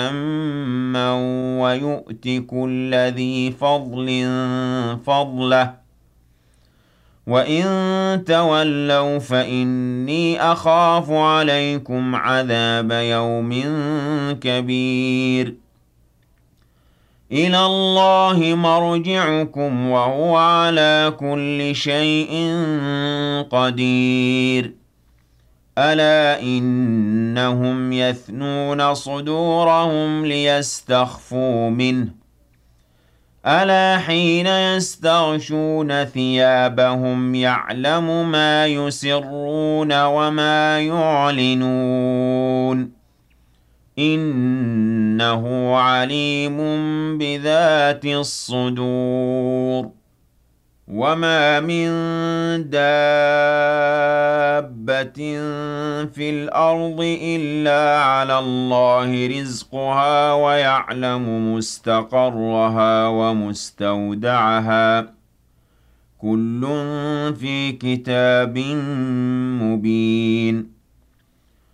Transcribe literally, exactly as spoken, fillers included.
مَّن وَيُؤْتِ كُلَّ ذِي فَضْلٍ فَضْلَهُ وَإِن تَوَلَّوْا فَإِنِّي أَخَافُ عَلَيْكُمْ عَذَابَ يَوْمٍ كَبِيرٍ إِلَى اللَّهِ مَرْجِعُكُمْ وَهُوَ عَلَى كُلِّ شَيْءٍ قَدِيرٌ أَلَا إِنَّهُمْ يَثْنُونَ صُدُورَهُمْ لِيَسْتَخْفُوا مِنْهُ أَلَا حِينَ يَسْتَغْشُونَ ثِيَابَهُمْ يَعْلَمُ مَا يُسِرُّونَ وَمَا يُعْلِنُونَ إِنَّهُ عَلِيمٌ بِذَاتِ الصُّدُورِ وَمَا مِن دَابَّةٍ فِي الْأَرْضِ إِلَّا عَلَى اللَّهِ رِزْقُهَا وَيَعْلَمُ مُسْتَقَرَّهَا وَمُسْتَوْدَعَهَا ۚ كُلٌّ فِي كِتَابٍ مُّبِينٍ